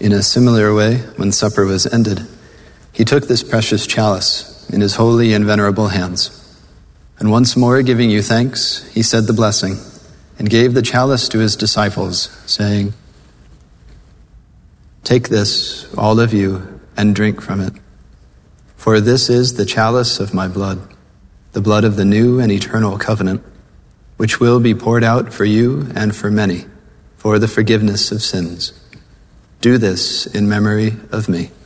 In a similar way, when supper was ended, he took this precious chalice in his holy and venerable hands. And once more giving you thanks, he said the blessing and gave the chalice to his disciples, saying, "Take this, all of you, and drink from it. For this is the chalice of my blood, the blood of the new and eternal covenant, which will be poured out for you and for many, for the forgiveness of sins. Do this in memory of me."